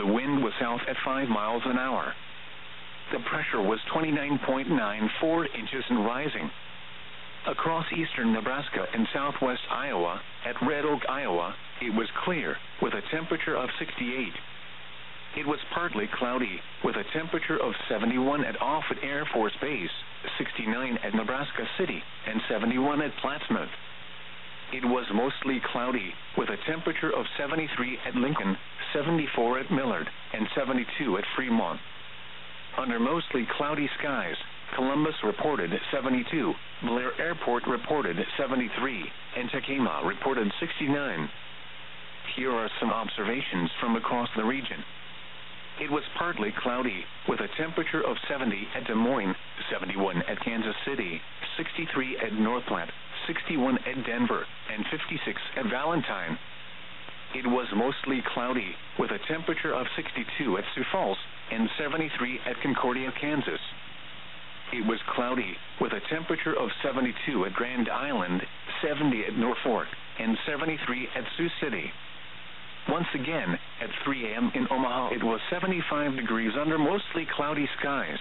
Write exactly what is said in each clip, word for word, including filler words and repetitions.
The wind was south at five miles an hour. The pressure was twenty-nine point nine four inches and rising. Across eastern Nebraska and southwest Iowa, at Red Oak, Iowa, it was clear, with a temperature of sixty-eight. It was partly cloudy, with a temperature of seventy-one at Offutt Air Force Base, sixty-nine at Nebraska City, and seventy-one at Plattsmouth. It was mostly cloudy, with a temperature of seventy-three at Lincoln, seventy-four at Millard, and seventy-two at Fremont. Under mostly cloudy skies, Columbus reported seventy-two, Blair Airport reported seventy-three, and Tacoma reported sixty-nine. Here are some observations from across the region. It was partly cloudy, with a temperature of seventy at Des Moines, seventy-one at Kansas City, sixty-three at North Platte, sixty-one at Denver, and fifty-six at Valentine. It was mostly cloudy, with a temperature of sixty-two at Sioux Falls, and seventy-three at Concordia, Kansas. It was cloudy, with a temperature of seventy-two at Grand Island, seventy at Norfolk, and seventy-three at Sioux City. Once again, at three a m in Omaha, it was seventy-five degrees under mostly cloudy skies.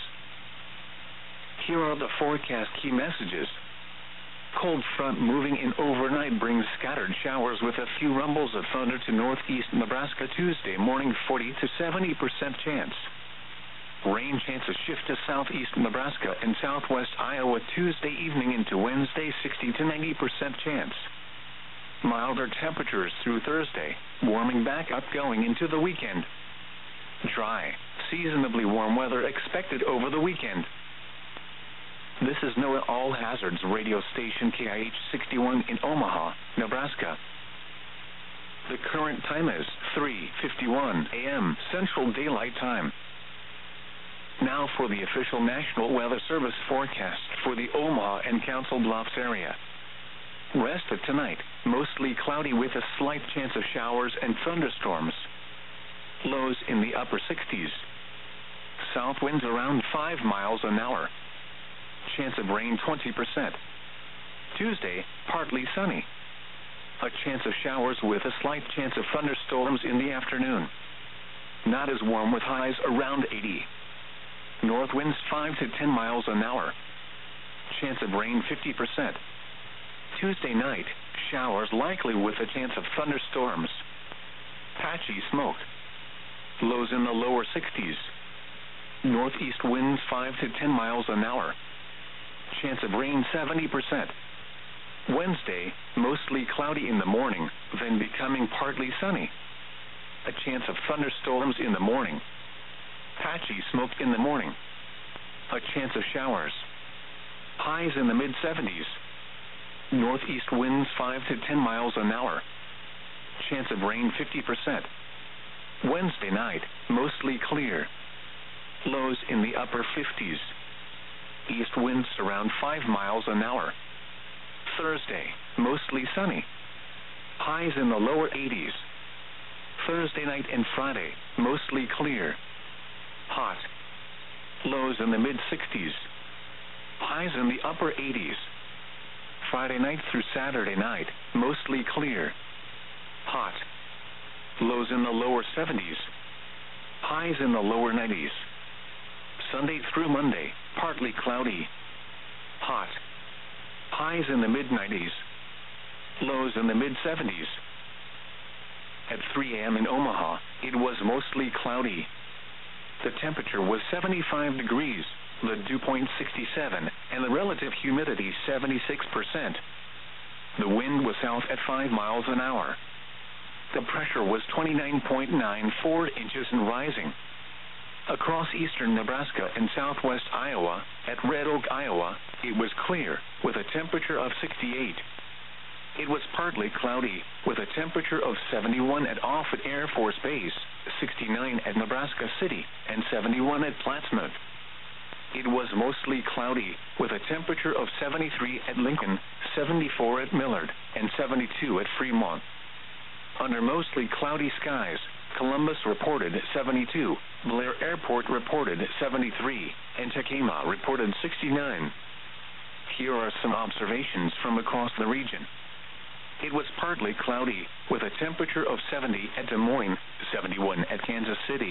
Here are the forecast key messages. Cold front moving in overnight brings scattered showers with a few rumbles of thunder to northeast Nebraska Tuesday morning, forty to seventy percent chance. Rain chances shift to southeast Nebraska and southwest Iowa Tuesday evening into Wednesday, sixty to ninety percent chance. Milder temperatures through Thursday, warming back up going into the weekend. Dry, seasonably warm weather expected over the weekend. This is NOAA All Hazards radio station K I H sixty-one in Omaha, Nebraska. The current time is three fifty-one a m Central Daylight Time. Now for the official National Weather Service forecast for the Omaha and Council Bluffs area. Rest of tonight, mostly cloudy with a slight chance of showers and thunderstorms. Lows in the upper sixties. South winds around five miles an hour. Chance of rain twenty percent. Tuesday, partly sunny. A chance of showers with a slight chance of thunderstorms in the afternoon. Not as warm with highs around eighty. North winds five to ten miles an hour. Chance of rain fifty percent. Tuesday night, showers likely with a chance of thunderstorms. Patchy smoke. Lows in the lower sixties. Northeast winds five to ten miles an hour. Chance of rain seventy percent. Wednesday, mostly cloudy in the morning, then becoming partly sunny. A chance of thunderstorms in the morning. Patchy smoke in the morning. A chance of showers. Highs in the mid seventies. Northeast winds five to ten miles an hour. Chance of rain fifty percent. Wednesday night, mostly clear. Lows in the upper fifties. East winds around five miles an hour. Thursday, mostly sunny. Highs in the lower eighties. Thursday night and Friday, mostly clear. Hot. Lows in the mid sixties. Highs in the upper eighties. Friday night through Saturday night, mostly clear. Hot. Lows in the lower seventies. Highs in the lower nineties. Sunday through Monday, partly cloudy. Hot. Highs in the mid nineties. Lows in the mid seventies. At three a m in Omaha, it was mostly cloudy. The temperature was seventy-five degrees, the dew point sixty-seven, and the relative humidity seventy-six percent. The wind was south at five miles an hour. The pressure was twenty-nine point nine four inches and rising. Across eastern Nebraska and southwest Iowa, at Red Oak, Iowa, it was clear, with a temperature of sixty-eight. It was partly cloudy, with a temperature of seventy-one at Offutt Air Force Base, sixty-nine at Nebraska City, and seventy-one at Plattsmouth. It was mostly cloudy, with a temperature of seventy-three at Lincoln, seventy-four at Millard, and seventy-two at Fremont. Under mostly cloudy skies, Columbus reported seventy-two, Blair Airport reported seventy-three, and Tacoma reported sixty-nine. Here are some observations from across the region. It was partly cloudy, with a temperature of seventy at Des Moines, seventy-one at Kansas City,